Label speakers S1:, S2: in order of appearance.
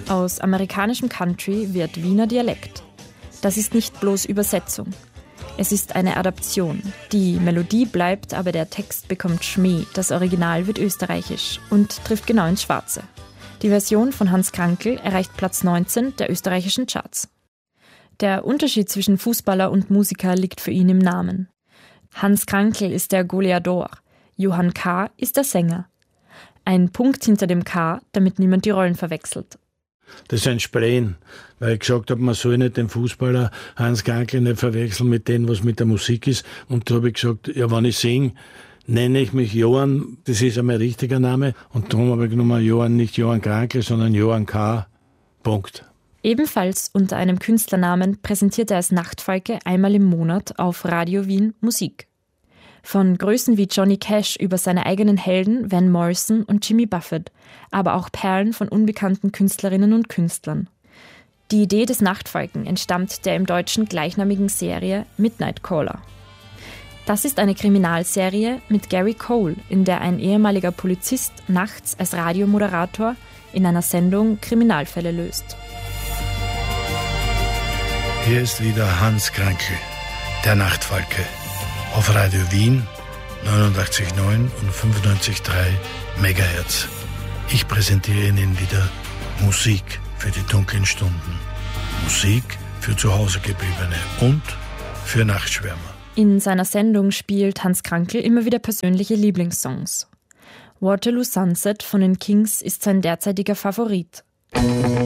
S1: Aus amerikanischem Country wird Wiener Dialekt. Das ist nicht bloß Übersetzung. Es ist eine Adaption. Die Melodie bleibt, aber der Text bekommt Schmäh. Das Original wird österreichisch und trifft genau ins Schwarze. Die Version von Hans Krankl erreicht Platz 19 der österreichischen Charts. Der Unterschied zwischen Fußballer und Musiker liegt für ihn im Namen. Hans Krankl ist der Goleador, Johann K. ist der Sänger. Ein Punkt hinter dem K, damit niemand die Rollen verwechselt.
S2: Das ist ein Spleen, weil ich gesagt habe, man soll nicht den Fußballer Hans Krankl nicht verwechseln mit dem, was mit der Musik ist. Und da habe ich gesagt, ja, wenn ich singe, nenne ich mich Johann, das ist ja mein richtiger Name. Und darum habe ich genommen Johann, nicht Johann Krankl, sondern Johann K. Punkt.
S1: Ebenfalls unter einem Künstlernamen präsentiert er als Nachtfalke einmal im Monat auf Radio Wien Musik. Von Größen wie Johnny Cash über seine eigenen Helden Van Morrison und Jimmy Buffett, aber auch Perlen von unbekannten Künstlerinnen und Künstlern. Die Idee des Nachtfalken entstammt der im Deutschen gleichnamigen Serie Midnight Caller. Das ist eine Kriminalserie mit Gary Cole, in der ein ehemaliger Polizist nachts als Radiomoderator in einer Sendung Kriminalfälle löst.
S3: Hier ist wieder Hans Krankl, der Nachtfalke. Auf Radio Wien 89,9 und 95,3 Megahertz. Ich präsentiere Ihnen wieder Musik für die dunklen Stunden. Musik für Zuhausegebliebene und für Nachtschwärmer.
S1: In seiner Sendung spielt Hans Krankl immer wieder persönliche Lieblingssongs. Waterloo Sunset von den Kings ist sein derzeitiger Favorit.